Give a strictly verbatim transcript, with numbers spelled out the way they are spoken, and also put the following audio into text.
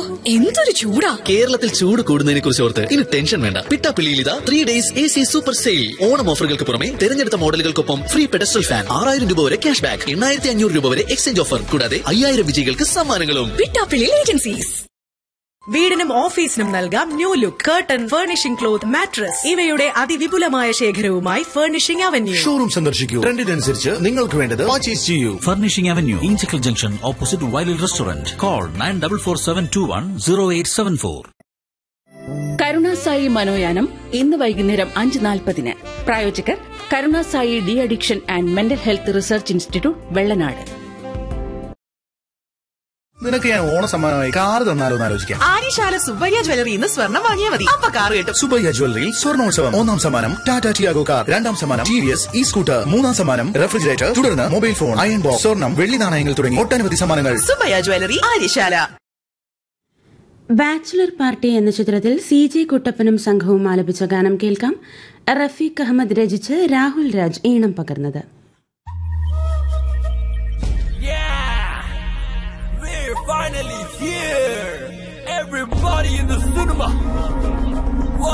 എന്തൊരു ചൂടാ! കേരളത്തിൽ ചൂട് കൂടുന്നതിനെ കുറിച്ച് ഓർത്ത് ഇനി ടെൻഷൻ വേണ്ട. പിട്ടാപ്പിള്ളിയിൽ ഇതാ three days A C super sale. Onam ഓഫറുകൾക്ക് പുറമെ തെരഞ്ഞെടുത്ത മോഡലുകൾക്കൊപ്പം ഫ്രീ പെഡസ്റ്റൽ ഫാൻ, ആറായിരം രൂപ വരെ ക്യാഷ് ബാക്ക്, എണ്ണായിരത്തി അഞ്ഞൂറ് രൂപ വരെ എക്സ്ചേഞ്ച് ഓഫർ, കൂടാതെ അയ്യായിരം വിജയികൾക്ക് സമ്മാനങ്ങളും. പിട്ടാപ്പിള്ളി ഏജൻസീസ്. വീടിനും ഓഫീസിനും നൽകാം new look. Curtain, furnishing cloth, mattress ഇവയുടെ അതിവിപുലമായ ശേഖരവുമായി ഫർണിഷിംഗ് അവന്യൂ. ഷോറൂം സന്ദർശിക്കൂ. ട്രെൻഡിനനുസരിച്ച് നിങ്ങൾക്ക് വേണ്ടത് പർച്ചേസ് ചെയ്യൂ. Furnishing avenue, Inchakkal junction, opposite വൈലിൽ restaurant. Call nine double four seven to one zero eight seven four. Karunasai മനോയാനം ഇന്ന് വൈകുന്നേരം അഞ്ച് നാൽപ്പതിന്. പ്രായോജകർ Karunasai de addiction and mental health research institute, Vellanad. നിനക്ക് ഞാൻ ഓണസമ്മാനമായി കാർ തന്നാലോ എന്ന് ആലോചിക്കാം. ആര്യശാല സുബ്ബയ്യ ജ്വല്ലറി ഇന്ന് സ്വർണ്ണം വാങ്ങിയാൽ മതി, അപ്പൊ കാർ കിട്ടും. സുബ്ബയ്യ ജ്വല്ലറിയിൽ സ്വർണ്ണോത്സവം. ഒന്നാം സമ്മാനം ടാറ്റ ടിയാഗോ കാർ, രണ്ടാം സമ്മാനം T V S E scooter, മൂന്നാം സമ്മാനം റെഫ്രിജറേറ്റർ, തുടർന്ന് മൊബൈൽ ഫോൺ, അയൺ ബോക്സ്, സ്വർണ്ണം, വെള്ളി നാണയങ്ങൾ തുടങ്ങി ഒട്ടനവധി സമ്മാനങ്ങൾ. Subbaiah jewellery, Aryasala. Bachelor party എന്ന ചിത്രത്തിൽ സി ജെ കുട്ടപ്പനും സംഘവും ആലപിച്ച ഗാനം കേൾക്കാം. റഫീഖ് അഹമ്മദ് രചിച്ച് രാഹുൽ രാജ് ഈണം പകർന്നത്. Finally here, everybody in the cinema.